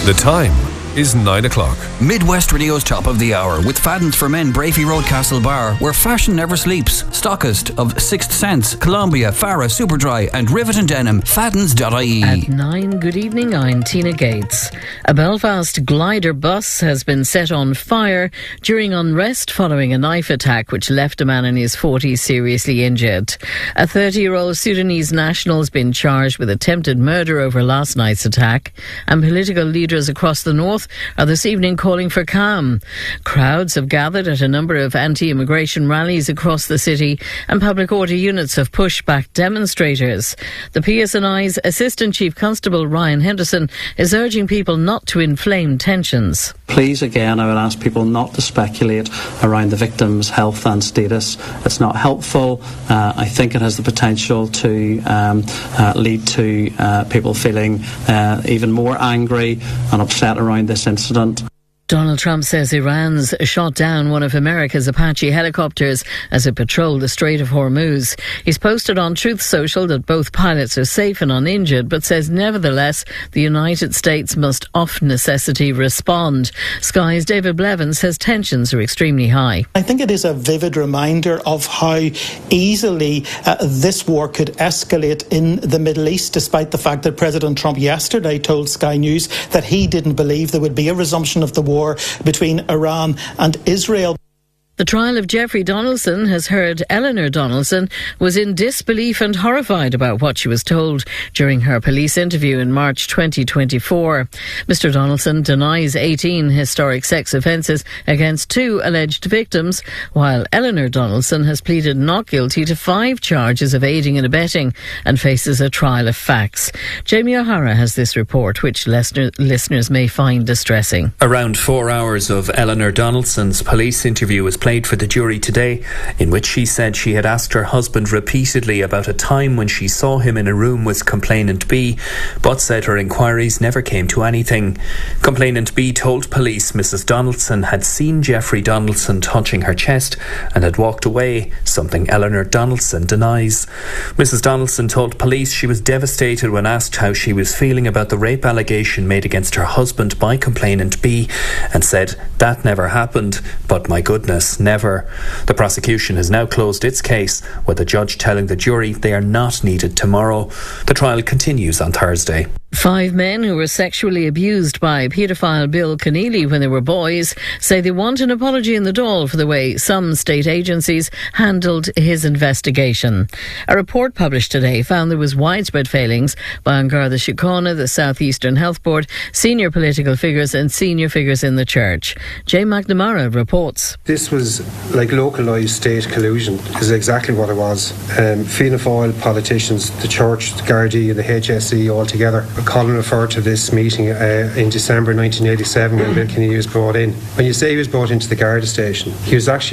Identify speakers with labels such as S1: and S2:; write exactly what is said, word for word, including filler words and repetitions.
S1: The time is nine o'clock.
S2: Midwest Radio's Top of the Hour with Fadden's for Men, Brafey Road, Castlebar, where fashion never sleeps. Stockist of Sixth Sense, Columbia, Farah, Superdry and Rivet and Denim. Faddens dot I E.
S3: At nine, good evening, I'm Tina Gates. A Belfast glider bus has been set on fire during unrest following a knife attack which left a man in his forties seriously injured. A thirty-year-old Sudanese national has been charged with attempted murder over last night's attack, and political leaders across the north are this evening calling for calm. Crowds have gathered at a number of anti-immigration rallies across the city, and public order units have pushed back demonstrators. The P S N I's Assistant Chief Constable Ryan Henderson is urging people not to inflame tensions.
S4: Please, again, I would ask people not to speculate around the victim's health and status. It's not helpful. Uh, I think it has the potential to um, uh, lead to uh, people feeling uh, even more angry and upset around this incident.
S3: Donald Trump says Iran's shot down one of America's Apache helicopters as it patrolled the Strait of Hormuz. He's posted on Truth Social that both pilots are safe and uninjured, but says nevertheless the United States must of necessity respond. Sky's David Blevins says tensions are extremely high.
S5: I think it is a vivid reminder of how easily uh, this war could escalate in the Middle East, despite the fact that President Trump yesterday told Sky News that he didn't believe there would be a resumption of the war War between Iran and Israel.
S3: The trial of Jeffrey Donaldson has heard Eleanor Donaldson was in disbelief and horrified about what she was told during her police interview in March twenty twenty-four. Mister Donaldson denies eighteen historic sex offences against two alleged victims, while Eleanor Donaldson has pleaded not guilty to five charges of aiding and abetting and faces a trial of facts. Jamie O'Hara has this report, which listener, listeners may find distressing.
S6: Around four hours of Eleanor Donaldson's police interview was played for the jury today, in which she said she had asked her husband repeatedly about a time when she saw him in a room with complainant B, but said her inquiries never came to anything. Complainant B told police Missus Donaldson had seen Jeffrey Donaldson touching her chest and had walked away, something Eleanor Donaldson denies. Missus Donaldson told police she was devastated when asked how she was feeling about the rape allegation made against her husband by complainant B, and said that never happened, but my goodness, never. The prosecution has now closed its case, with the judge telling the jury they are not needed tomorrow. The trial continues on Thursday.
S3: Five men who were sexually abused by paedophile Bill Keneally when they were boys say they want an apology in the Dáil for the way some state agencies handled his investigation. A report published today found there was widespread failings by An Garda Síochána, the South Eastern Health Board, senior political figures and senior figures in the church. Jay McNamara reports.
S7: This was like localised state collusion, is exactly what it was. Um, Fianna Fáil politicians, the church, the Gardaí and the H S E all together. Colin referred to this meeting uh, in December nineteen eighty-seven when Bill Keneally was brought in. When you say he was brought into the Garda station, he was actually